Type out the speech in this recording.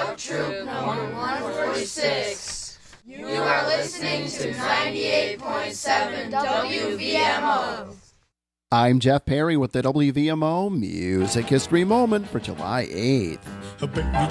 Scout Troop number 146. You are listening to 98.7 WVMO. I'm Jeff Perry with the WVMO Music History Moment for July 8th. I bet you